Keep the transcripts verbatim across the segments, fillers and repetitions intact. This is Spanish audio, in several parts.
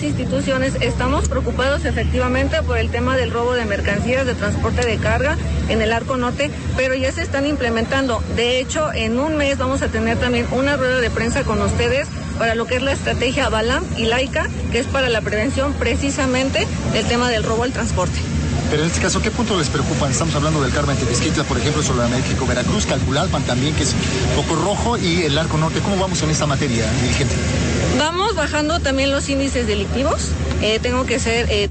instituciones estamos preocupados efectivamente por el tema del robo de mercancías, de transporte de carga en el Arco Norte, pero ya se están implementando. De hecho, en un mes vamos a tener también una rueda de prensa con ustedes para lo que es la estrategia Balam y Laica, que es para la prevención precisamente del tema del robo al transporte. Pero en este caso, ¿qué puntos les preocupan? Estamos hablando del Carmen Tequesquitla, por ejemplo, sobre la México, Veracruz, Calculalpan también, que es Foco Rojo, y el Arco Norte. ¿Cómo vamos en esta materia, dirigente? Vamos bajando también los índices delictivos. Eh, tengo que ser... Eh...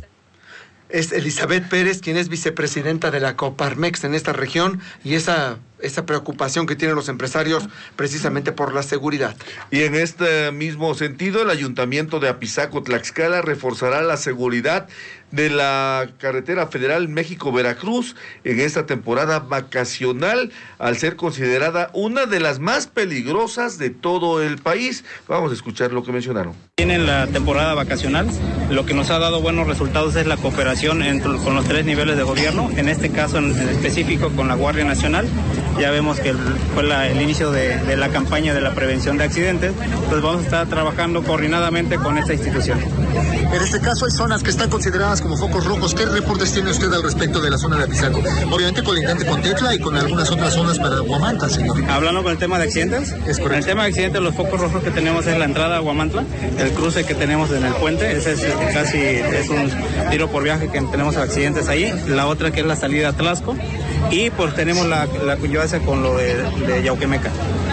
Es Elizabeth Pérez, quien es vicepresidenta de la Coparmex en esta región, y esa, esa preocupación que tienen los empresarios precisamente por la seguridad. Y en este mismo sentido, el Ayuntamiento de Apizaco, Tlaxcala, reforzará la seguridad de la carretera federal México-Veracruz en esta temporada vacacional, al ser considerada una de las más peligrosas de todo el país. Vamos a escuchar lo que mencionaron. En la temporada vacacional, lo que nos ha dado buenos resultados es la cooperación entre, con los tres niveles de gobierno, en este caso en, en específico con la Guardia Nacional. Ya vemos que el, fue la, el inicio de, de la campaña de la prevención de accidentes, pues vamos a estar trabajando coordinadamente con esta institución. En este caso hay zonas que están consideradas como focos rojos. ¿Qué reportes tiene usted al respecto de la zona de Apizaco? Obviamente colindante con Tetla y con algunas otras zonas para Huamantla, señor. Hablando con el tema de accidentes, es correcto. En el tema de accidentes, los focos rojos que tenemos es la entrada a Huamantla, el cruce que tenemos en el puente, ese es casi es un tiro por viaje que tenemos accidentes ahí. La otra que es la salida a Tlaxco, y pues tenemos la, la conllevancia con lo de, de Yauquemeca.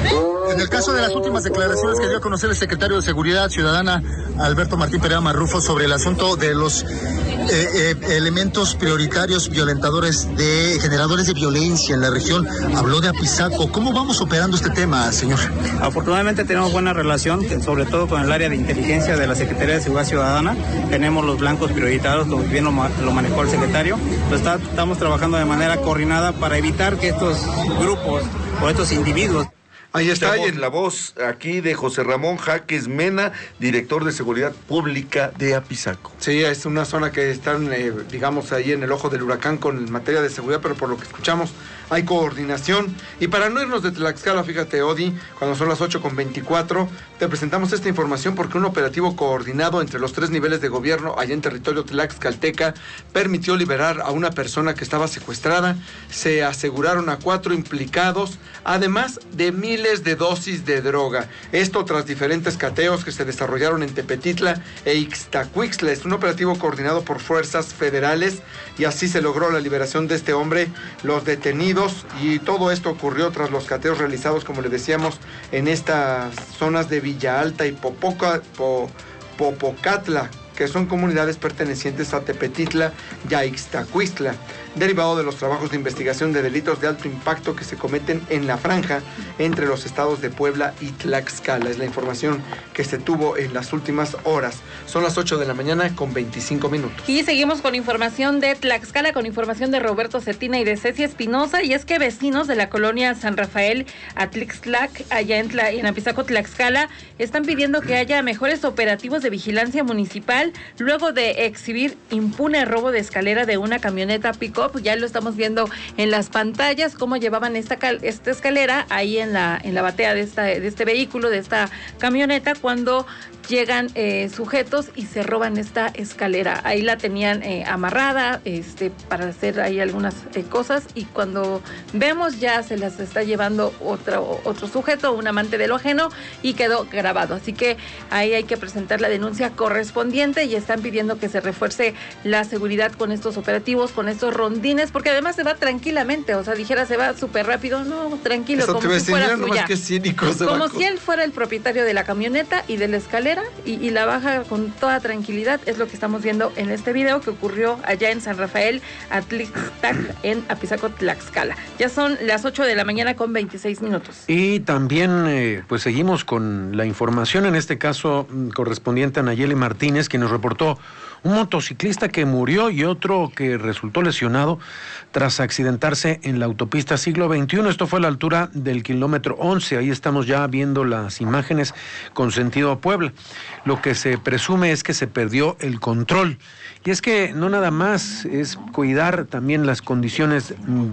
En el caso de las últimas declaraciones que dio a conocer el secretario de Seguridad Ciudadana, Alberto Martín Perea Marrufo, sobre el asunto de los eh, eh, elementos prioritarios violentadores, de generadores de violencia en la región, habló de Apizaco. ¿Cómo vamos operando este tema, señor? Afortunadamente tenemos buena relación, sobre todo con el área de inteligencia de la Secretaría de Seguridad Ciudadana. Tenemos los blancos prioritarios, como bien lo, lo manejó el secretario. Pues está, estamos trabajando de manera coordinada para evitar que estos grupos o estos individuos... Ahí está, y en la voz aquí de José Ramón Jaques Mena, director de Seguridad Pública de Apizaco. Sí, es una zona que están, eh, digamos, ahí en el ojo del huracán con materia de seguridad, pero por lo que escuchamos hay coordinación. Y para no irnos de Tlaxcala, fíjate, Odi, cuando son las ocho con veinticuatro, te presentamos esta información porque un operativo coordinado entre los tres niveles de gobierno allá en territorio tlaxcalteca permitió liberar a una persona que estaba secuestrada. Se aseguraron a cuatro implicados, además de miles de dosis de droga. Esto tras diferentes cateos que se desarrollaron en Tepetitla e Ixtacuixtla. Es un operativo coordinado por fuerzas federales y así se logró la liberación de este hombre, los detenidos, y todo esto ocurrió tras los cateos realizados, como le decíamos, en estas zonas de Villa Alta y Popoca, Po, Popocatla, que son comunidades pertenecientes a Tepetitla y a Ixtacuixtla, derivado de los trabajos de investigación de delitos de alto impacto que se cometen en la franja entre los estados de Puebla y Tlaxcala. Es la información que se tuvo en las últimas horas. Son las ocho de la mañana con veinticinco minutos. Y seguimos con información de Tlaxcala, con información de Roberto Cetina y de Ceci Espinosa, y es que vecinos de la colonia San Rafael Atlixtlac, allá en, Tla, en Apizaco, Tlaxcala, están pidiendo que haya mejores operativos de vigilancia municipal luego de exhibir impune robo de escalera de una camioneta pick-up. Ya lo estamos viendo en las pantallas, cómo llevaban esta, esta escalera ahí en la, en la batea de, esta, de este vehículo, de esta camioneta, cuando llegan eh, sujetos y se roban esta escalera. Ahí la tenían eh, amarrada este, para hacer ahí algunas eh, cosas, y cuando vemos ya se las está llevando otro, otro sujeto, un amante de lo ajeno, y quedó grabado. Así que ahí hay que presentar la denuncia correspondiente y están pidiendo que se refuerce la seguridad con estos operativos, con estos rondines, porque además se va tranquilamente, o sea, dijera se va súper rápido, no, tranquilo, eso como si fuera suya. Que cínico, como si él fuera el propietario de la camioneta y de la escalera, y, y la baja con toda tranquilidad. Es lo que estamos viendo en este video que ocurrió allá en San Rafael Atlixtac, en Apizaco, Tlaxcala. Ya son las ocho de la mañana con veintiséis minutos. Y también eh, pues seguimos con la información, en este caso correspondiente a Nayeli Martínez, que nos reportó un motociclista que murió y otro que resultó lesionado tras accidentarse en la autopista Siglo veintiuno. Esto fue a la altura del kilómetro once. Ahí estamos ya viendo las imágenes con sentido a Puebla. Lo que se presume es que se perdió el control. Y es que no nada más es cuidar también las condiciones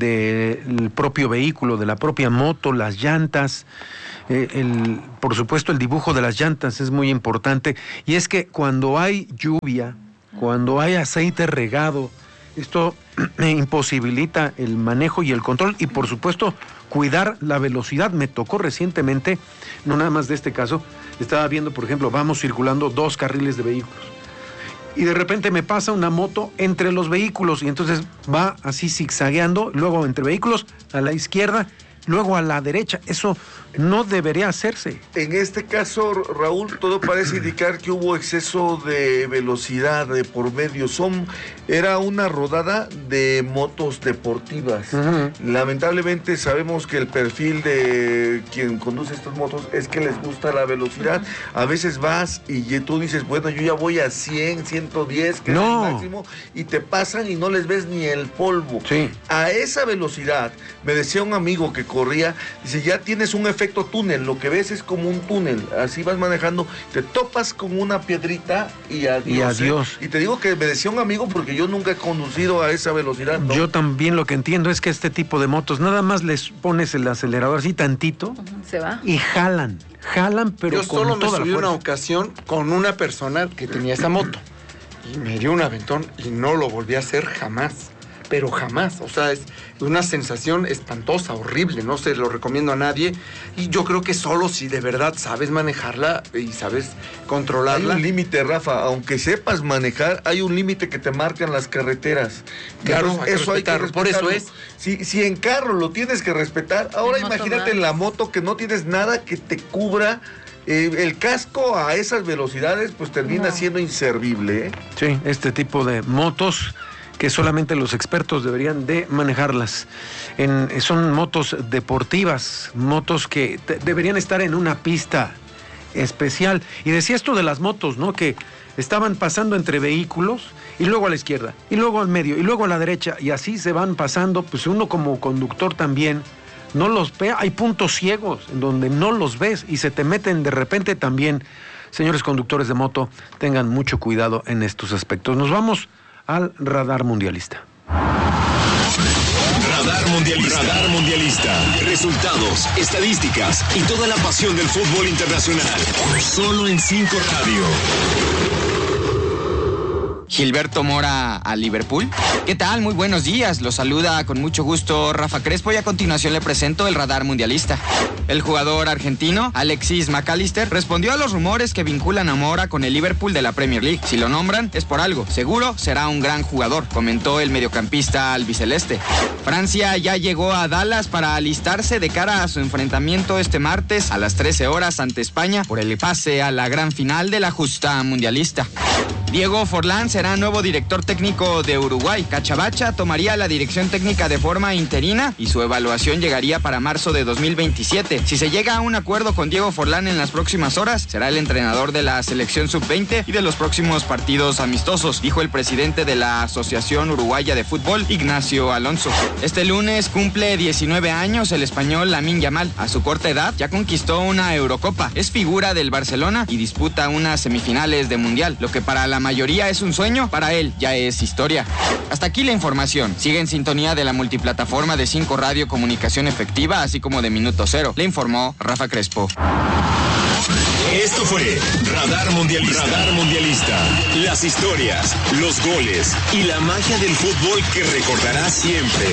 del propio vehículo, de la propia moto, las llantas. Eh, el, por supuesto, el dibujo de las llantas es muy importante, y es que cuando hay hay lluvia, cuando hay aceite regado, esto imposibilita el manejo y el control y por supuesto cuidar la velocidad. Me tocó recientemente, no nada más de este caso, estaba viendo, por ejemplo, vamos circulando dos carriles de vehículos y de repente me pasa una moto entre los vehículos y entonces va así zigzagueando, luego entre vehículos a la izquierda, luego a la derecha. Eso no debería hacerse. En este caso, Raúl, todo parece indicar que hubo exceso de velocidad de por medio. Son, era una rodada de motos deportivas. Uh-huh. Lamentablemente sabemos que el perfil de quien conduce estas motos es que les gusta la velocidad. A veces vas y tú dices, bueno, yo ya voy a cien, ciento diez, que no. es el máximo, y te pasan y no les ves ni el polvo. Sí. A esa velocidad, me decía un amigo que corría, dice, ya tienes un efecto túnel, lo que ves es como un túnel, así vas manejando, te topas con una piedrita y adiós. Y adiós. ¿eh? Y te digo que me decía un amigo porque yo nunca he conducido a esa velocidad, ¿no? Yo también lo que entiendo es que este tipo de motos, nada más les pones el acelerador así tantito, se va y jalan, jalan, pero yo con solo toda me subí la fuerza. una ocasión con una persona que tenía esa moto y me dio un aventón y no lo volví a hacer jamás. Pero jamás, o sea, es una sensación espantosa, horrible, no se lo recomiendo a nadie. Y yo creo que solo si de verdad sabes manejarla y sabes controlarla. Hay un límite, Rafa, aunque sepas manejar, hay un límite que te marcan las carreteras. Claro, Entonces, hay eso hay que respetarlo. Por eso es. Si, si en carro lo tienes que respetar, ahora en imagínate en la moto que no tienes nada que te cubra. Eh, el casco a esas velocidades pues termina no. siendo inservible, ¿eh? Sí, este tipo de motos que solamente los expertos deberían de manejarlas. En, son motos deportivas, motos que te, deberían estar en una pista especial. Y decía esto de las motos, ¿no? Que estaban pasando entre vehículos y luego a la izquierda, y luego al medio, y luego a la derecha, y así se van pasando, pues uno como conductor también no los ve. Hay puntos ciegos en donde no los ves y se te meten de repente también. Señores conductores de moto, tengan mucho cuidado en estos aspectos. Nos vamos al radar mundialista. Radar mundialista. Radar mundialista. Resultados, estadísticas y toda la pasión del fútbol internacional. Solo en cinco Radio. Gilberto Mora a Liverpool. ¿Qué tal? Muy buenos días. Los saluda con mucho gusto Rafa Crespo y a continuación le presento el radar mundialista. El jugador argentino Alexis McAllister respondió a los rumores que vinculan a Mora con el Liverpool de la Premier League. Si lo nombran es por algo. Seguro será un gran jugador, comentó el mediocampista albiceleste. Francia ya llegó a Dallas para alistarse de cara a su enfrentamiento este martes a las trece horas ante España por el pase a la gran final de la justa mundialista. Diego Forlán será nuevo director técnico de Uruguay. Cachabacha tomaría la dirección técnica de forma interina y su evaluación llegaría para marzo de dos mil veintisiete. Si se llega a un acuerdo con Diego Forlán en las próximas horas, será el entrenador de la selección sub veinte y de los próximos partidos amistosos, dijo el presidente de la Asociación Uruguaya de Fútbol, Ignacio Alonso. Este lunes cumple diecinueve años el español Lamine Yamal. A su corta edad ya conquistó una Eurocopa, es figura del Barcelona y disputa unas semifinales de Mundial, lo que para la mayoría es un sueño, para él ya es historia. Hasta aquí la información. Sigue en sintonía de la multiplataforma de cinco Radio Comunicación Efectiva, así como de Minuto Cero. Le informó Rafa Crespo. Esto fue Radar Mundialista. Radar Mundialista. Las historias, los goles y la magia del fútbol que recordarás siempre.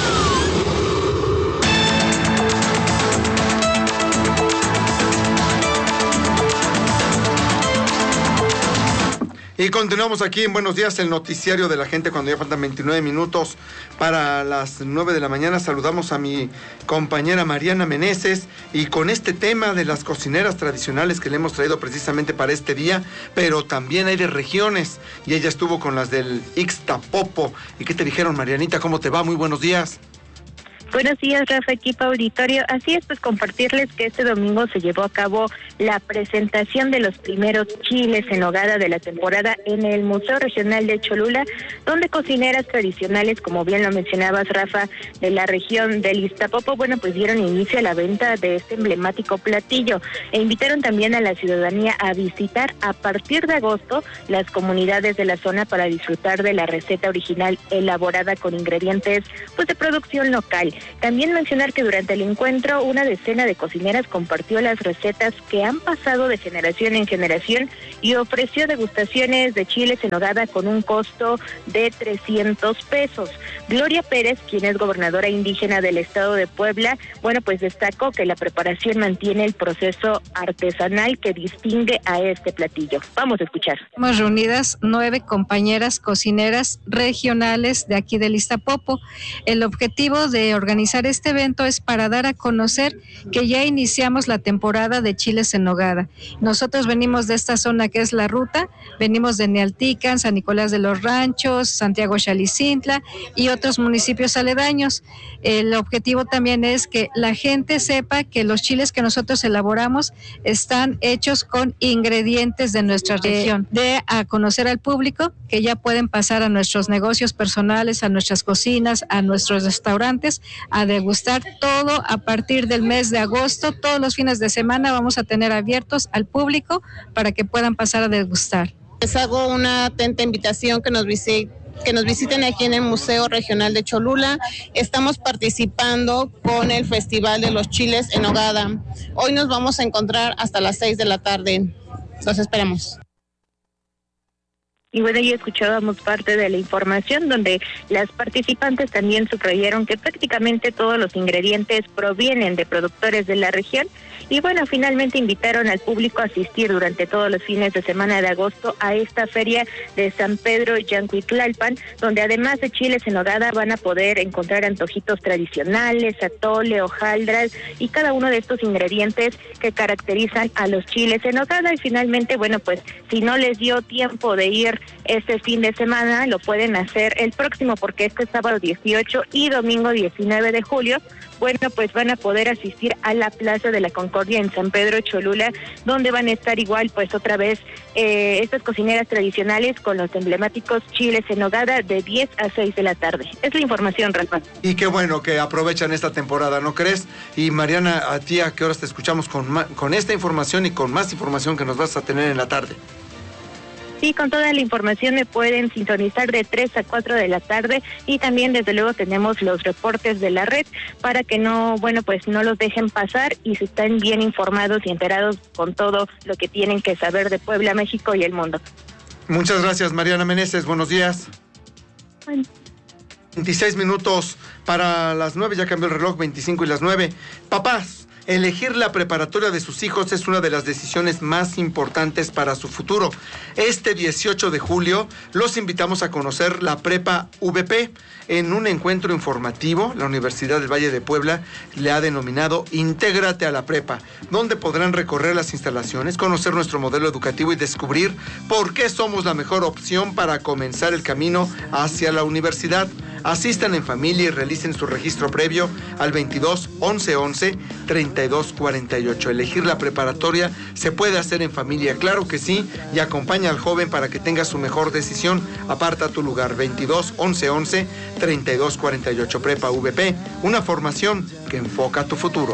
Y continuamos aquí en Buenos Días, el noticiario de la gente, cuando ya faltan veintinueve minutos para las nueve de la mañana. Saludamos a mi compañera Mariana Meneses y con este tema de las cocineras tradicionales que le hemos traído precisamente para este día, pero también hay de regiones y ella estuvo con las del Ixtapopo. ¿Y qué te dijeron, Marianita? ¿Cómo te va? Muy buenos días. Buenos días, Rafa, equipo auditorio. Así es, pues compartirles que este domingo se llevó a cabo la presentación de los primeros chiles en nogada de la temporada en el Museo Regional de Cholula, donde cocineras tradicionales, como bien lo mencionabas, Rafa, de la región del Ixtapopo, bueno, pues dieron inicio a la venta de este emblemático platillo e invitaron también a la ciudadanía a visitar a partir de agosto las comunidades de la zona para disfrutar de la receta original elaborada con ingredientes pues de producción local. También mencionar que durante el encuentro una decena de cocineras compartió las recetas que han pasado de generación en generación y ofreció degustaciones de chiles en nogada con un costo de trescientos pesos. Gloria Pérez, quien es gobernadora indígena del estado de Puebla, bueno, pues destacó que la preparación mantiene el proceso artesanal que distingue a este platillo. Vamos a escuchar. Hemos reunidas nueve compañeras cocineras regionales de aquí del Iztapopo. El objetivo de organizar este evento es para dar a conocer que ya iniciamos la temporada de chiles en nogada. Nosotros venimos de esta zona que es la ruta, venimos de Nealtican, San Nicolás de los Ranchos, Santiago Xalicintla y otros municipios aledaños. El objetivo también es que la gente sepa que los chiles que nosotros elaboramos están hechos con ingredientes de nuestra región. De a conocer al público que ya pueden pasar a nuestros negocios personales, a nuestras cocinas, a nuestros restaurantes, a degustar todo a partir del mes de agosto. Todos los fines de semana vamos a tener abiertos al público para que puedan pasar a degustar. Les hago una atenta invitación que nos visiten que nos visiten aquí en el Museo Regional de Cholula. Estamos participando con el Festival de los Chiles en Nogada. Hoy nos vamos a encontrar hasta las seis de la tarde. Los esperamos. Y bueno, ya escuchábamos parte de la información donde las participantes también subrayaron que prácticamente todos los ingredientes provienen de productores de la región. Y bueno, finalmente invitaron al público a asistir durante todos los fines de semana de agosto a esta feria de San Pedro Yancuitlalpan, donde además de chiles en nogada van a poder encontrar antojitos tradicionales, atole, hojaldras y cada uno de estos ingredientes que caracterizan a los chiles en nogada. Y finalmente, bueno, pues si no les dio tiempo de ir este fin de semana, lo pueden hacer el próximo, porque este sábado dieciocho y domingo diecinueve de julio, bueno, pues van a poder asistir a la Plaza de la Concordia en San Pedro Cholula, donde van a estar igual, pues otra vez, eh, estas cocineras tradicionales con los emblemáticos chiles en nogada de diez a seis de la tarde. Es la información, Rafa. Y qué bueno que aprovechan esta temporada, ¿no crees? Y Mariana, a ti, ¿a qué horas te escuchamos con, ma- con esta información y con más información que nos vas a tener en la tarde? Sí, con toda la información me pueden sintonizar de tres a cuatro de la tarde y también desde luego tenemos los reportes de la red para que no, bueno, pues no los dejen pasar y se estén bien informados y enterados con todo lo que tienen que saber de Puebla, México y el mundo. Muchas gracias, Mariana Meneses, buenos días. Bueno. veintiséis minutos para las nueve, ya cambió el reloj, veinticinco y las nueve. Papás, elegir la preparatoria de sus hijos es una de las decisiones más importantes para su futuro. Este dieciocho de julio los invitamos a conocer la Prepa V P. En un encuentro informativo, la Universidad del Valle de Puebla le ha denominado Intégrate a la Prepa, donde podrán recorrer las instalaciones, conocer nuestro modelo educativo y descubrir por qué somos la mejor opción para comenzar el camino hacia la universidad. Asistan en familia y realicen su registro previo al veintidós once once treinta y dos cuarenta y ocho. Elegir la preparatoria se puede hacer en familia, claro que sí, y acompaña al joven para que tenga su mejor decisión. Aparta tu lugar, veintidós once once treinta y dos cuarenta y ocho. Prepa V P, una formación que enfoca tu futuro.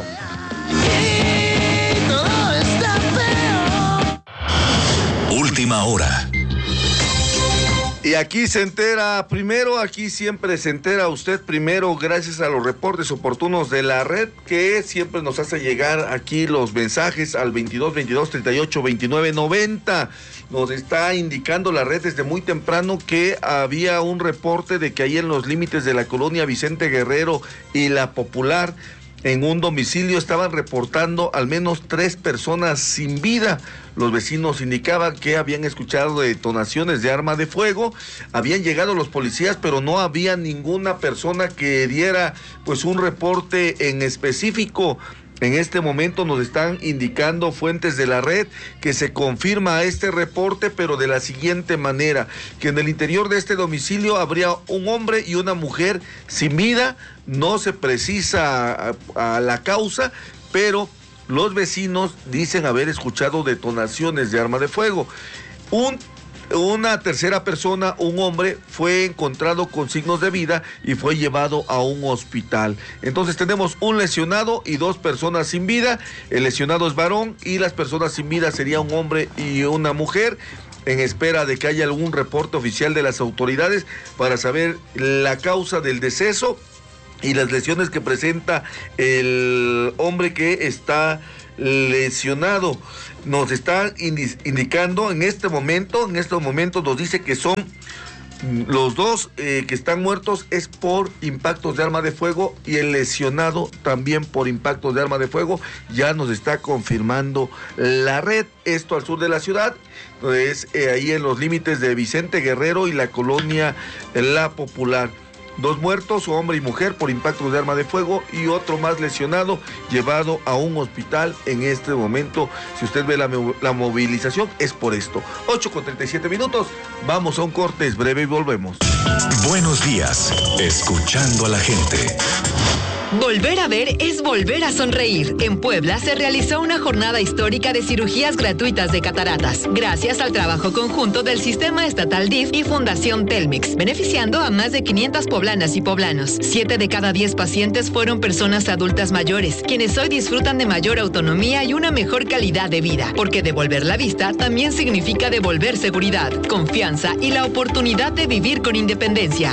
Última hora. Y aquí se entera primero, aquí siempre se entera usted primero gracias a los reportes oportunos de la red que siempre nos hace llegar aquí los mensajes al veintidós veintidós treinta y ocho veintinueve noventa. Nos está indicando la red desde muy temprano que había un reporte de que ahí en los límites de la colonia Vicente Guerrero y La Popular, en un domicilio estaban reportando al menos tres personas sin vida. Los vecinos indicaban que habían escuchado detonaciones de arma de fuego, habían llegado los policías, pero no había ninguna persona que diera pues un reporte en específico. En este momento nos están indicando fuentes de la red que se confirma este reporte, pero de la siguiente manera, que en el interior de este domicilio habría un hombre y una mujer sin vida. No se precisa a, a la causa, pero los vecinos dicen haber escuchado detonaciones de arma de fuego. Un Una tercera persona, un hombre, fue encontrado con signos de vida y fue llevado a un hospital. Entonces tenemos un lesionado y dos personas sin vida. El lesionado es varón y las personas sin vida sería un hombre y una mujer, en espera de que haya algún reporte oficial de las autoridades para saber la causa del deceso y las lesiones que presenta el hombre que está lesionado. Nos está indi- indicando en este momento, en estos momentos nos dice que son los dos eh, que están muertos es por impactos de arma de fuego, y el lesionado también por impactos de arma de fuego. Ya nos está confirmando la red. Esto al sur de la ciudad, es eh, ahí en los límites de Vicente Guerrero y la colonia La Popular. Dos muertos, hombre y mujer, por impactos de arma de fuego, y otro más lesionado, llevado a un hospital en este momento. Si usted ve la, la movilización, es por esto. ocho con treinta y siete minutos, vamos a un corte, es breve y volvemos. Buenos días, escuchando a la gente. Volver a ver es volver a sonreír. En Puebla se realizó una jornada histórica de cirugías gratuitas de cataratas, gracias al trabajo conjunto del Sistema Estatal D I F y Fundación Telmex, beneficiando a más de quinientas poblanas y poblanos. Siete de cada diez pacientes fueron personas adultas mayores, quienes hoy disfrutan de mayor autonomía y una mejor calidad de vida, porque devolver la vista también significa devolver seguridad, confianza y la oportunidad de vivir con independencia.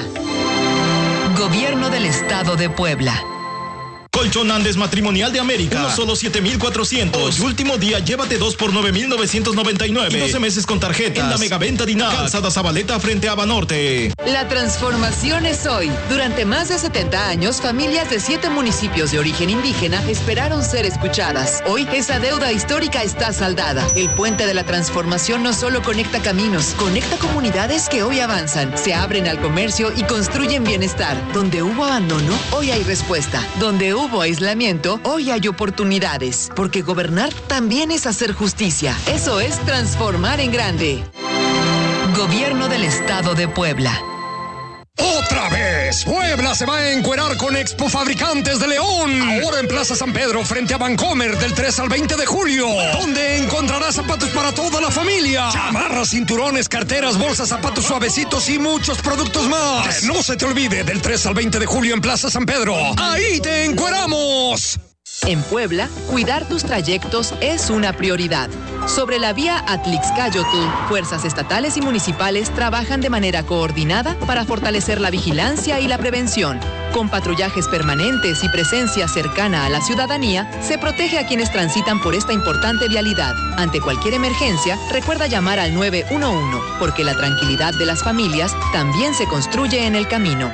Gobierno del Estado de Puebla. Colchón Andes Matrimonial de América. Uno solo siete mil cuatrocientos. Hoy, último día, llévate dos por nueve mil novecientos noventa y nueve. Y doce meses con tarjetas. En la megaventa Dinac. Calzada Zabaleta frente a Banorte. La transformación es hoy. Durante más de setenta años, familias de siete municipios de origen indígena esperaron ser escuchadas. Hoy, esa deuda histórica está saldada. El puente de la transformación no solo conecta caminos, conecta comunidades que hoy avanzan, se abren al comercio y construyen bienestar. Donde hubo abandono, hoy hay respuesta. Donde hubo Hubo aislamiento, hoy hay oportunidades, porque gobernar también es hacer justicia. Eso es transformar en grande. Gobierno del Estado de Puebla. ¡Otra vez! Puebla se va a encuerar con Expo Fabricantes de León. Ahora en Plaza San Pedro, frente a Vancomer, del tres al veinte de julio. Donde encontrarás zapatos para toda la familia. Chamarras, cinturones, carteras, bolsas, zapatos suavecitos y muchos productos más. Que no se te olvide, del tres al veinte de julio en Plaza San Pedro. ¡Ahí te encueramos! En Puebla, cuidar tus trayectos es una prioridad. Sobre la vía Atlixcáyotl, fuerzas estatales y municipales trabajan de manera coordinada para fortalecer la vigilancia y la prevención. Con patrullajes permanentes y presencia cercana a la ciudadanía, se protege a quienes transitan por esta importante vialidad. Ante cualquier emergencia, recuerda llamar al nueve uno uno, porque la tranquilidad de las familias también se construye en el camino.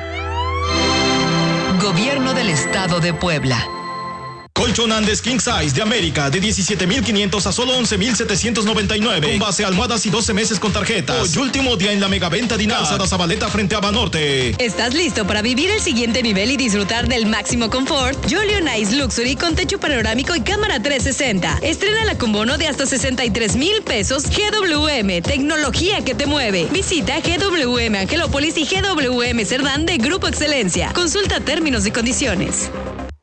Gobierno del Estado de Puebla. Colchón Andes King Size de América, de diecisiete mil quinientos a solo once mil setecientos noventa y nueve. Con base almohadas y doce meses con tarjetas. Hoy, último día en la megaventa Dinac. Calzada Zabaleta frente a Banorte. ¿Estás listo para vivir el siguiente nivel y disfrutar del máximo confort? Jolly Nice Luxury con techo panorámico y cámara trescientos sesenta. Estrénala con bono de hasta sesenta y tres mil pesos. G W M, tecnología que te mueve. Visita G W M Angelópolis y G W M Cerdán de Grupo Excelencia. Consulta términos y condiciones.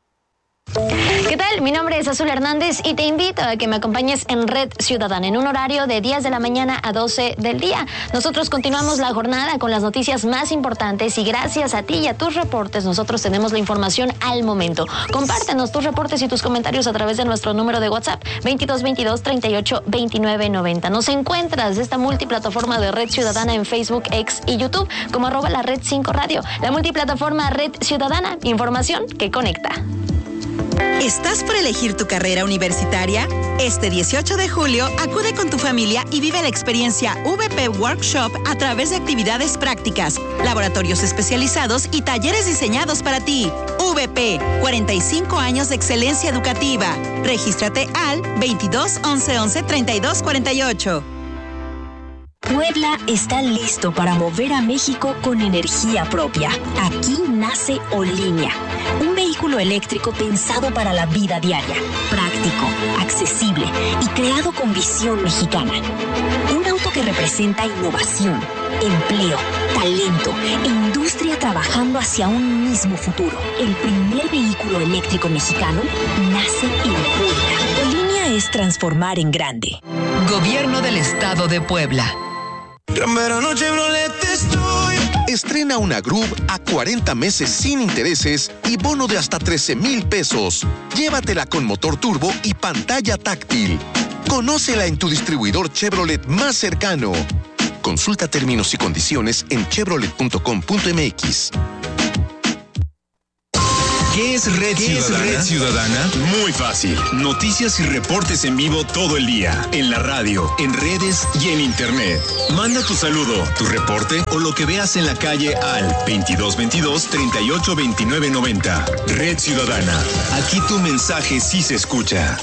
¿Qué tal? Mi nombre es Azul Hernández y te invito a que me acompañes en Red Ciudadana en un horario de diez de la mañana a doce del día. Nosotros continuamos la jornada con las noticias más importantes y gracias a ti y a tus reportes nosotros tenemos la información al momento. Compártenos tus reportes y tus comentarios a través de nuestro número de WhatsApp veintidós veintidós treinta y ocho veintinueve noventa. Nos encuentras de esta multiplataforma de Red Ciudadana en Facebook, X y YouTube como arroba la Red cinco Radio. La multiplataforma Red Ciudadana, información que conecta. ¿Estás por elegir tu carrera universitaria? Este dieciocho de julio, acude con tu familia y vive la experiencia V P Workshop a través de actividades prácticas, laboratorios especializados y talleres diseñados para ti. V P, cuarenta y cinco años de excelencia educativa. Regístrate al veintidós once once treinta y dos cuarenta y ocho. Puebla está listo para mover a México con energía propia. Aquí nace Olinia, un vehículo eléctrico pensado para la vida diaria, práctico, accesible y creado con visión mexicana. Un auto que representa innovación, empleo, talento e industria trabajando hacia un mismo futuro. El primer vehículo eléctrico mexicano nace en Puebla. Olinia es transformar en grande. Gobierno del Estado de Puebla. Estrena una Groove a cuarenta meses sin intereses y bono de hasta trece mil pesos. Llévatela con motor turbo y pantalla táctil. Conócela en tu distribuidor Chevrolet más cercano. Consulta términos y condiciones en chevrolet punto com punto m x. ¿Qué es Red ¿Qué Ciudadana? Es Red Ciudadana? Muy fácil. Noticias y reportes en vivo todo el día. En la radio, en redes y en internet. Manda tu saludo, tu reporte o lo que veas en la calle al veintidós veintidós treinta y ocho veintinueve noventa. Red Ciudadana. Aquí tu mensaje sí se escucha.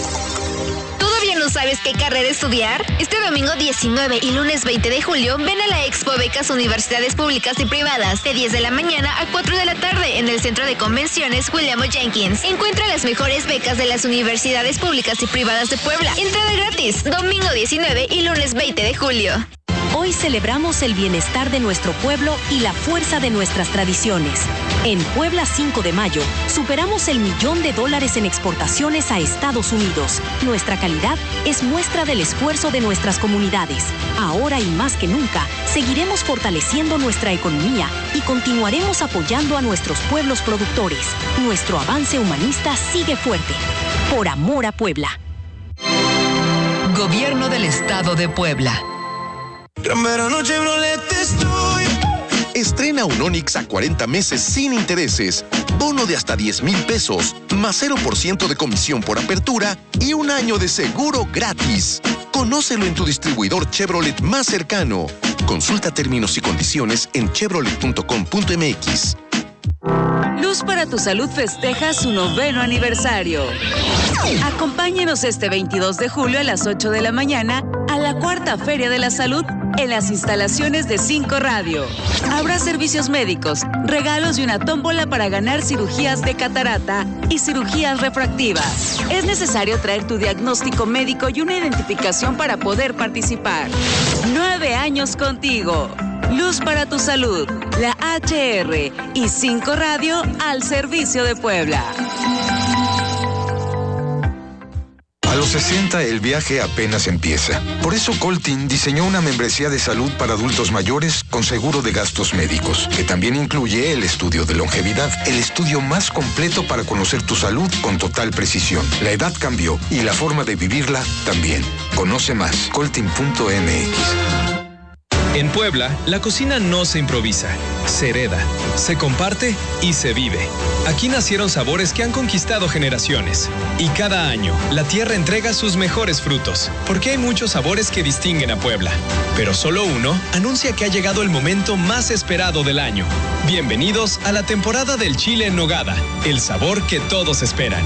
¿No sabes qué carrera estudiar? Este domingo diecinueve y lunes veinte de julio ven a la Expo Becas Universidades Públicas y Privadas de diez de la mañana a cuatro de la tarde en el Centro de Convenciones William O. Jenkins. Encuentra las mejores becas de las universidades públicas y privadas de Puebla. Entrada gratis, domingo diecinueve y lunes veinte de julio. Hoy celebramos el bienestar de nuestro pueblo y la fuerza de nuestras tradiciones. En Puebla cinco de mayo, superamos el millón de dólares en exportaciones a Estados Unidos. Nuestra calidad es muestra del esfuerzo de nuestras comunidades. Ahora y más que nunca, seguiremos fortaleciendo nuestra economía y continuaremos apoyando a nuestros pueblos productores. Nuestro avance humanista sigue fuerte. Por amor a Puebla. Gobierno del Estado de Puebla. Gran verano Chevrolet estoy. Estrena un Onix a cuarenta meses sin intereses, bono de hasta diez mil pesos, más cero por ciento de comisión por apertura y un año de seguro gratis. Conócelo en tu distribuidor Chevrolet más cercano. Consulta términos y condiciones en chevrolet punto com punto m x. Luz para tu Salud festeja su noveno aniversario. Acompáñenos este veintidós de julio a las ocho de la mañana a la cuarta Feria de la Salud en las instalaciones de Cinco Radio. Habrá servicios médicos, regalos y una tómbola para ganar cirugías de catarata y cirugías refractivas. Es necesario traer tu diagnóstico médico y una identificación para poder participar. Nueve años contigo. Luz para tu Salud, la H R y Cinco Radio al servicio de Puebla. A los sesenta el viaje apenas empieza. Por eso Coltin diseñó una membresía de salud para adultos mayores con seguro de gastos médicos, que también incluye el estudio de longevidad, el estudio más completo para conocer tu salud con total precisión. La edad cambió y la forma de vivirla también. Conoce más, coltin punto m x. En Puebla, la cocina no se improvisa, se hereda, se comparte y se vive. Aquí nacieron sabores que han conquistado generaciones. Y cada año, la tierra entrega sus mejores frutos, porque hay muchos sabores que distinguen a Puebla. Pero solo uno anuncia que ha llegado el momento más esperado del año. Bienvenidos a la temporada del chile en nogada, el sabor que todos esperan.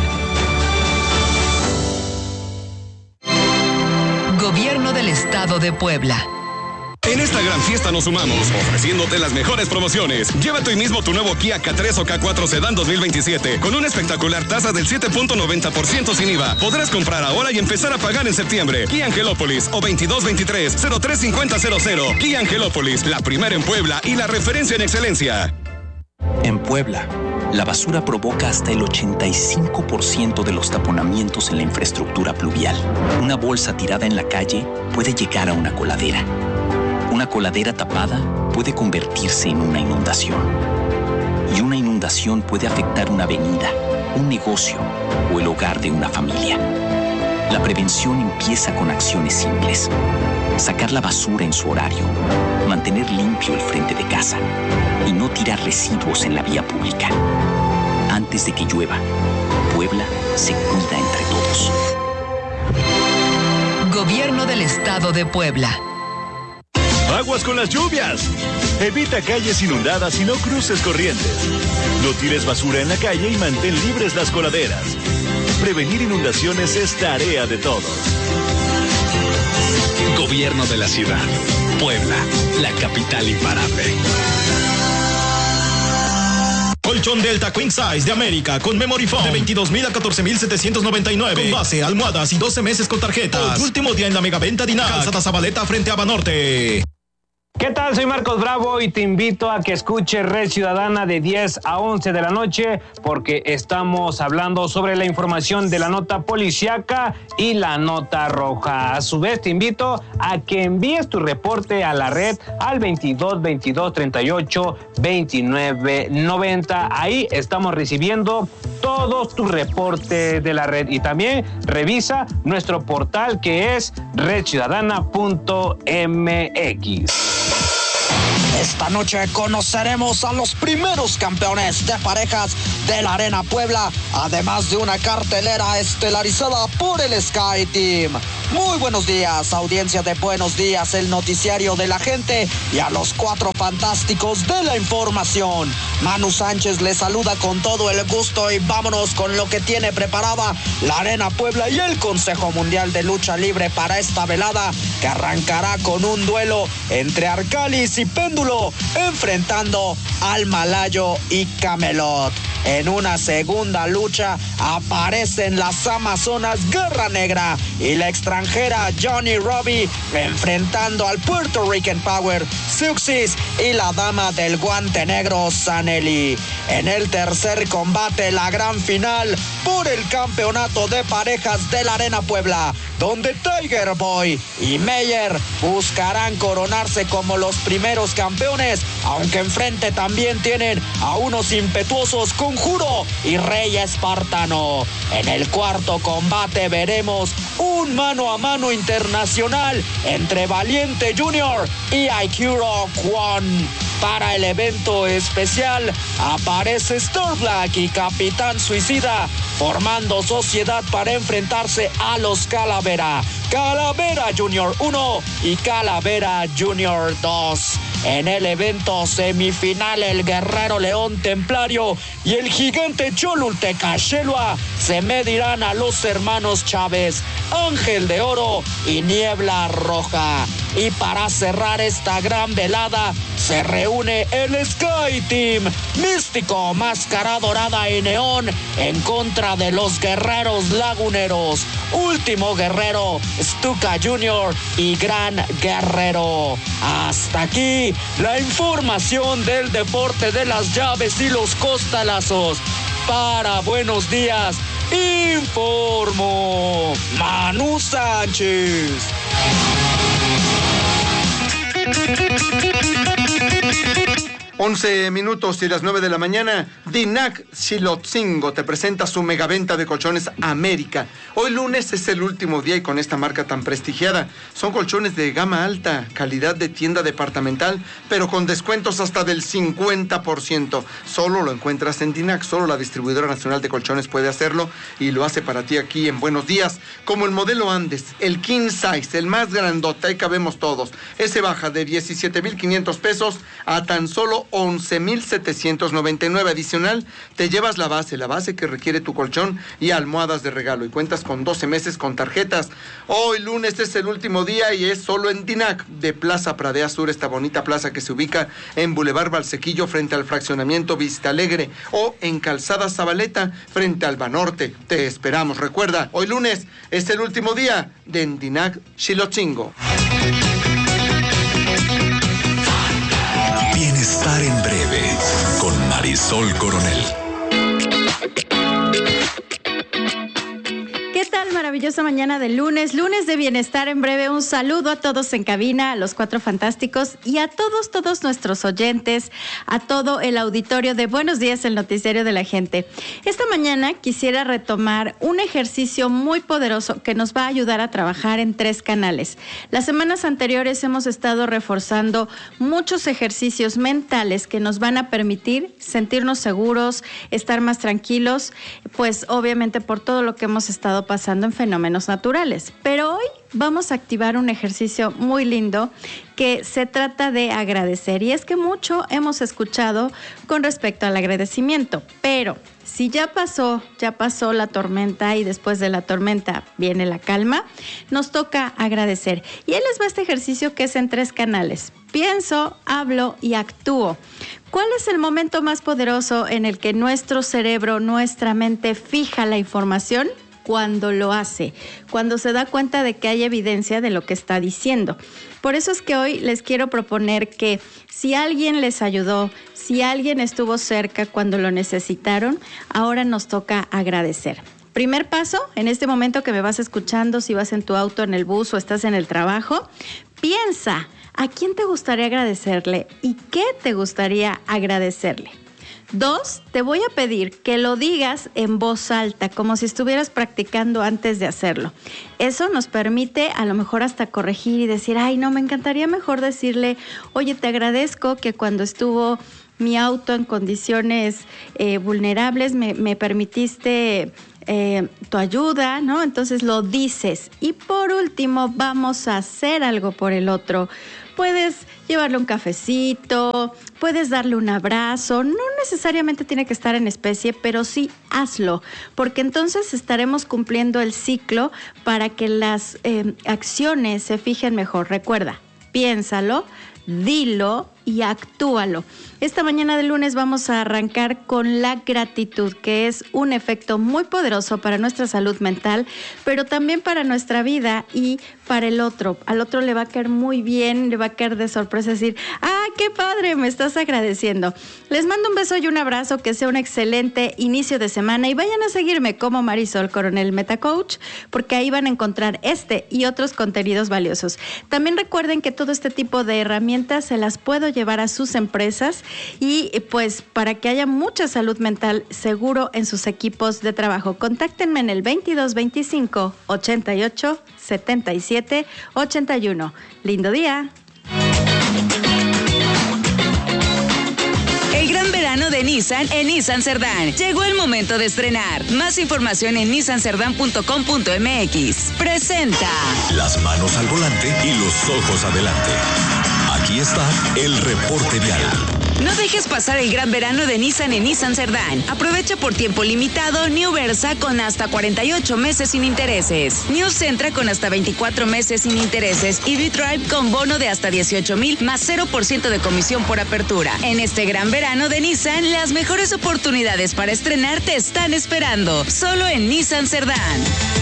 Gobierno del Estado de Puebla. En esta gran fiesta nos sumamos, ofreciéndote las mejores promociones. Llévate hoy mismo tu nuevo Kia K tres o K cuatro Sedan dos mil veintisiete con una espectacular tasa del siete punto noventa por ciento sin I V A. Podrás comprar ahora y empezar a pagar en septiembre. Kia Angelópolis o veintidós veintitrés cero tres cincuenta cero cero. Kia Angelópolis, la primera en Puebla y la referencia en excelencia. En Puebla, la basura provoca hasta el ochenta y cinco por ciento de los taponamientos en la infraestructura pluvial. Una bolsa tirada en la calle puede llegar a una coladera. Una coladera tapada puede convertirse en una inundación. Y una inundación puede afectar una avenida, un negocio o el hogar de una familia. La prevención empieza con acciones simples. Sacar la basura en su horario, mantener limpio el frente de casa y no tirar residuos en la vía pública. Antes de que llueva, Puebla se cuida entre todos. Gobierno del Estado de Puebla. Aguas con las lluvias. Evita calles inundadas y no cruces corrientes. No tires basura en la calle y mantén libres las coladeras. Prevenir inundaciones es tarea de todos. Gobierno de la ciudad. Puebla, la capital imparable. Colchón Delta Queen Size de América con Memory Foam de veintidós mil a catorce mil setecientos noventa y nueve. Con base, almohadas y doce meses con tarjetas. Hoy, último día en la megaventa Dinac. Calzada Zabaleta frente a Banorte. ¿Qué tal? Soy Marcos Bravo y te invito a que escuches Red Ciudadana de diez a once de la noche porque estamos hablando sobre la información de la nota policíaca y la nota roja. A su vez te invito a que envíes tu reporte a la red al veintidós veintidós treinta y ocho veintinueve noventa. Ahí estamos recibiendo todos tus reportes de la red y también revisa nuestro portal que es red ciudadana punto m x. Está Esta noche conoceremos a los primeros campeones de parejas de la Arena Puebla, además de una cartelera estelarizada por el Sky Team. Muy buenos días, audiencia de Buenos Días, el noticiario de la gente, y a los cuatro fantásticos de la información. Manu Sánchez les saluda con todo el gusto y vámonos con lo que tiene preparada la Arena Puebla y el Consejo Mundial de Lucha Libre para esta velada, que arrancará con un duelo entre Arcalis y Péndulo, enfrentando al Malayo y Camelot. En una segunda lucha aparecen las Amazonas Guerra Negra y la extranjera Johnny Robbie, enfrentando al Puerto Rican Power Suxis y la dama del guante negro Saneli. En el tercer combate, la gran final por el campeonato de parejas de la Arena Puebla, donde Tiger Boy y Meyer buscarán coronarse como los primeros campeones, aunque enfrente también tienen a unos impetuosos Conjuro y Rey Espartano. En el cuarto combate veremos un mano a mano internacional entre Valiente Junior y Aikuro Kwon. Para el evento especial aparece Star Black y Capitán Suicida formando sociedad para enfrentarse a los Calavera. Calavera Junior uno y Calavera Junior dos. En el evento semifinal, el Guerrero León Templario y el Gigante Cholulteca Shelua se medirán a los hermanos Chávez, Ángel de Oro y Niebla Roja. Y para cerrar esta gran velada, se reúne el Sky Team, Místico, Máscara Dorada y Neón, en contra de los Guerreros Laguneros, Último Guerrero, Stuka Junior y Gran Guerrero. Hasta aquí la información del deporte de las llaves y los costalazos. Para Buenos Días, informó Manu Sánchez. once minutos y las nueve de la mañana, Dinac Xilotzingo te presenta su megaventa de colchones América. Hoy lunes es el último día y con esta marca tan prestigiada. Son colchones de gama alta, calidad de tienda departamental, pero con descuentos hasta del cincuenta por ciento. Solo lo encuentras en Dinac, solo la distribuidora nacional de colchones puede hacerlo y lo hace para ti aquí en Buenos Días. Como el modelo Andes, el King Size, el más grandote, ahí cabemos todos. Ese baja de diecisiete mil quinientos pesos a tan solo once mil setecientos noventa y nueve. Adicional, te llevas la base, la base que requiere tu colchón y almohadas de regalo. Y cuentas con doce meses con tarjetas. Hoy lunes es el último día y es solo en Dinac, de Plaza Pradea Sur, esta bonita plaza que se ubica en Boulevard Valsequillo frente al fraccionamiento Vista Alegre, o en Calzada Zabaleta frente al Banorte. Te esperamos. Recuerda, hoy lunes es el último día de Dinac Xilotzingo. Bienestar en breve con Marisol Coronel. ¿Qué tal? Maravillosa mañana de lunes, lunes de bienestar en breve. Un saludo a todos en cabina, a los cuatro fantásticos y a todos, todos nuestros oyentes, a todo el auditorio de Buenos Días, el noticiario de la gente. Esta mañana quisiera retomar un ejercicio muy poderoso que nos va a ayudar a trabajar en tres canales. Las semanas anteriores hemos estado reforzando muchos ejercicios mentales que nos van a permitir sentirnos seguros, estar más tranquilos, pues obviamente por todo lo que hemos estado pasando en fenómenos naturales. Pero hoy vamos a activar un ejercicio muy lindo que se trata de agradecer. Y es que mucho hemos escuchado con respecto al agradecimiento, pero si ya pasó, ya pasó la tormenta y después de la tormenta viene la calma, nos toca agradecer. Y ahí les va este ejercicio que es en tres canales. Pienso, hablo y actúo. ¿Cuál es el momento más poderoso en el que nuestro cerebro, nuestra mente fija la información? Cuando lo hace, cuando se da cuenta de que hay evidencia de lo que está diciendo. Por eso es que hoy les quiero proponer que si alguien les ayudó, si alguien estuvo cerca cuando lo necesitaron, ahora nos toca agradecer. Primer paso, en este momento que me vas escuchando, si vas en tu auto, en el bus o estás en el trabajo, piensa, ¿a quién te gustaría agradecerle y qué te gustaría agradecerle? Dos, te voy a pedir que lo digas en voz alta, como si estuvieras practicando antes de hacerlo. Eso nos permite a lo mejor hasta corregir y decir, ay, no, me encantaría mejor decirle, oye, te agradezco que cuando estuvo mi auto en condiciones eh, vulnerables me, me permitiste eh, tu ayuda, ¿no? Entonces lo dices. Y por último, vamos a hacer algo por el otro. Puedes llevarle un cafecito, puedes darle un abrazo, no necesariamente tiene que estar en especie, pero sí hazlo, porque entonces estaremos cumpliendo el ciclo para que las eh, acciones se fijen mejor. Recuerda, piénsalo, dilo y actúalo. Esta mañana de lunes vamos a arrancar con la gratitud, que es un efecto muy poderoso para nuestra salud mental, pero también para nuestra vida y para el otro. Al otro le va a caer muy bien, le va a caer de sorpresa decir, ¡ah, qué padre! Me estás agradeciendo. Les mando un beso y un abrazo, que sea un excelente inicio de semana y vayan a seguirme como Marisol Coronel Metacoach, porque ahí van a encontrar este y otros contenidos valiosos. También recuerden que todo este tipo de herramientas se las puedo llevar a sus empresas y pues para que haya mucha salud mental seguro en sus equipos de trabajo. Contáctenme en el veintidós veinticinco ochenta y ocho setenta y siete ochenta y uno. Lindo día. El gran verano de Nissan en Nissan Cerdán. Llegó el momento de estrenar. Más información en nissan cerdán punto com punto m x. Presenta las manos al volante y los ojos adelante. Aquí está el reporte vial. No dejes pasar el gran verano de Nissan en Nissan Cerdán. Aprovecha por tiempo limitado New Versa con hasta cuarenta y ocho meses sin intereses. New Sentra con hasta veinticuatro meses sin intereses y V-Drive con bono de hasta dieciocho mil más cero por ciento de comisión por apertura. En este gran verano de Nissan, las mejores oportunidades para estrenar te están esperando. Solo en Nissan Cerdán.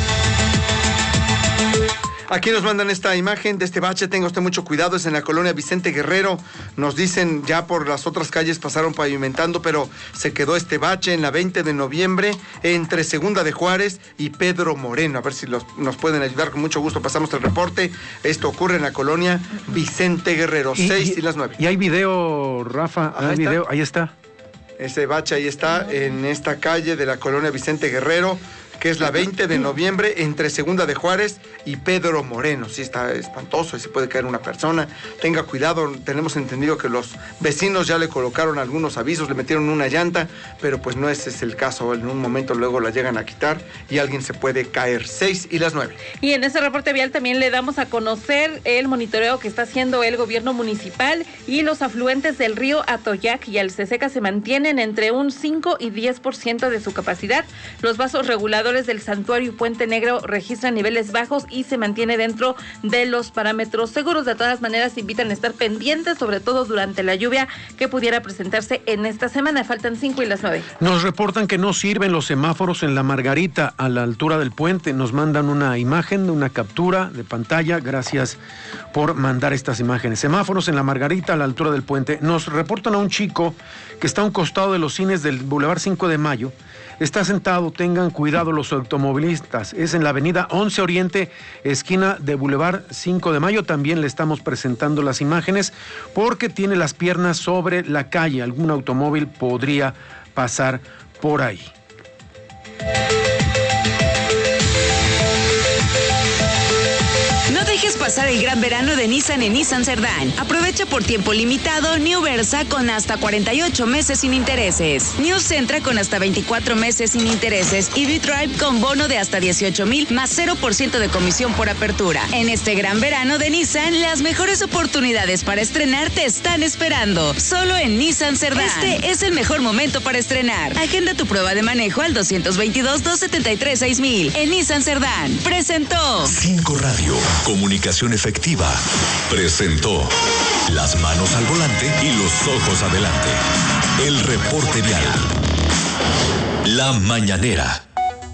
Aquí nos mandan esta imagen de este bache, tenga usted mucho cuidado, es en la colonia Vicente Guerrero. Nos dicen ya por las otras calles pasaron pavimentando, pero se quedó este bache en la veinte de noviembre entre Segunda de Juárez y Pedro Moreno. A ver si los, nos pueden ayudar, con mucho gusto pasamos el reporte. Esto ocurre en la colonia Vicente Guerrero, seis y, y las nueve. Y hay video, Rafa, hay video, ahí está. Ese bache ahí está en esta calle de la colonia Vicente Guerrero, que es la veinte de noviembre entre Segunda de Juárez y Pedro Moreno. Sí, está espantoso y se puede caer una persona. Tenga cuidado, tenemos entendido que los vecinos ya le colocaron algunos avisos, le metieron una llanta, pero pues no ese es el caso. En un momento luego la llegan a quitar y alguien se puede caer. Seis y las nueve. Y en ese reporte vial también le damos a conocer el monitoreo que está haciendo el gobierno municipal y los afluentes del río Atoyac y Alceseca se mantienen entre un cinco y diez por ciento de su capacidad. Los vasos reguladores del Santuario Puente Negro registran niveles bajos y se mantiene dentro de los parámetros seguros. De todas maneras, invitan a estar pendientes, sobre todo durante la lluvia que pudiera presentarse en esta semana. Faltan cinco y las nueve. Nos reportan que no sirven los semáforos en la Margarita a la altura del puente. Nos mandan una imagen, una captura de pantalla. Gracias por mandar estas imágenes. Semáforos en la Margarita a la altura del puente. Nos reportan a un chico que está a un costado de los cines del Boulevard cinco de Mayo. Está sentado, tengan cuidado los automovilistas. Es en la avenida once Oriente, esquina de Boulevard cinco de Mayo. También le estamos presentando las imágenes porque tiene las piernas sobre la calle. Algún automóvil podría pasar por ahí. No dejes pasar el gran verano de Nissan en Nissan Cerdán. Aprovecha por tiempo limitado New Versa con hasta cuarenta y ocho meses sin intereses. New Sentra con hasta veinticuatro meses sin intereses y V-Drive con bono de hasta dieciocho mil más cero por ciento de comisión por apertura. En este gran verano de Nissan, las mejores oportunidades para estrenar te están esperando. Solo en Nissan Cerdán. Este es el mejor momento para estrenar. Agenda tu prueba de manejo al dos dos dos, dos siete tres, seis mil. En Nissan Cerdán. Presentó Cinco Radio. Comunicación efectiva. Presentó las manos al volante y los ojos adelante. El reporte vial. La mañanera.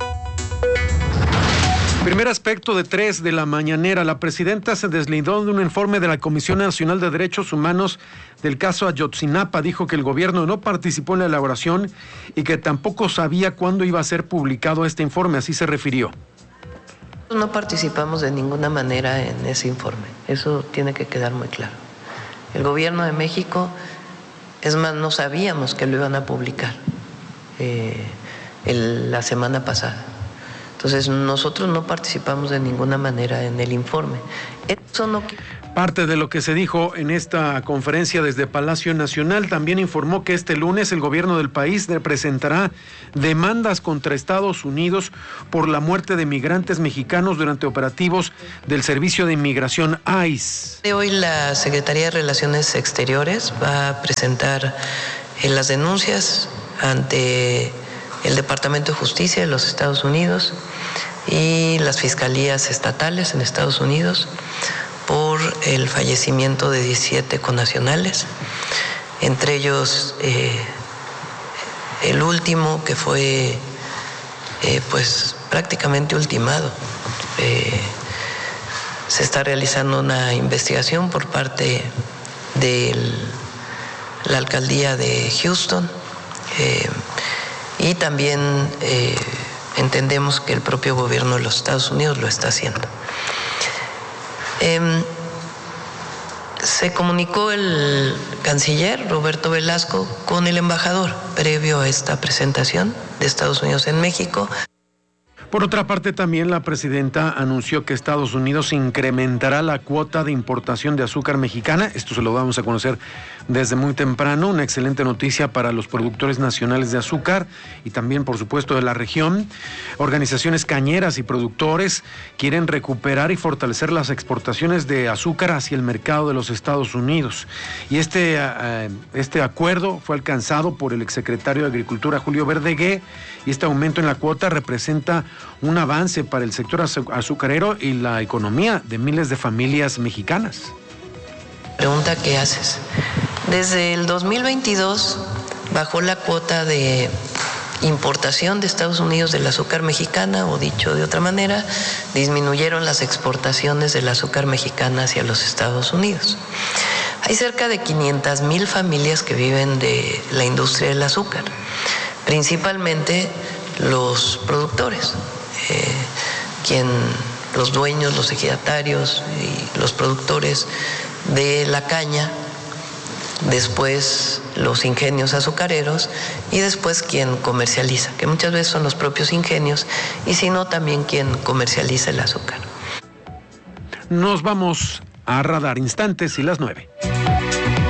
Primer aspecto de tres de la mañanera. La presidenta se deslindó de un informe de la Comisión Nacional de Derechos Humanos del caso Ayotzinapa. Dijo que el gobierno no participó en la elaboración y que tampoco sabía cuándo iba a ser publicado este informe. Así se refirió. No participamos de ninguna manera en ese informe, eso tiene que quedar muy claro. El gobierno de México Es más, no sabíamos que lo iban a publicar eh, el, la semana pasada. Entonces, nosotros no participamos de ninguna manera en el informe. Eso no... Parte de lo que se dijo en esta conferencia desde Palacio Nacional también informó que este lunes el gobierno del país presentará demandas contra Estados Unidos por la muerte de migrantes mexicanos durante operativos del Servicio de Inmigración I C E. Hoy la Secretaría de Relaciones Exteriores va a presentar eh, las denuncias ante el Departamento de Justicia de los Estados Unidos y las fiscalías estatales en Estados Unidos por el fallecimiento de diecisiete connacionales, entre ellos eh, el último que fue eh, pues prácticamente ultimado. Eh, se está realizando una investigación por parte de la alcaldía de Houston eh, y también eh, entendemos que el propio gobierno de los Estados Unidos lo está haciendo. Eh, se comunicó el canciller Roberto Velasco con el embajador previo a esta presentación de Estados Unidos en México. Por otra parte, también la presidenta anunció que Estados Unidos incrementará la cuota de importación de azúcar mexicana. Esto se lo vamos a conocer desde muy temprano. Una excelente noticia para los productores nacionales de azúcar y también, por supuesto, de la región. Organizaciones cañeras y productores quieren recuperar y fortalecer las exportaciones de azúcar hacia el mercado de los Estados Unidos. Y este, uh, este acuerdo fue alcanzado por el exsecretario de Agricultura, Julio Verdegué, y este aumento en la cuota representa un avance para el sector azucarero y la economía de miles de familias mexicanas. Pregunta ¿qué haces? Desde el dos mil veintidós bajó la cuota de importación de Estados Unidos del azúcar mexicana, o dicho de otra manera, disminuyeron las exportaciones del azúcar mexicana hacia los Estados Unidos. Hay cerca de quinientas mil familias que viven de la industria del azúcar, principalmente los productores, eh, quien, los dueños, los ejidatarios y los productores de la caña, después los ingenios azucareros y después quien comercializa, que muchas veces son los propios ingenios y si no también quien comercializa el azúcar. Nos vamos a Radar Instantes y las nueve.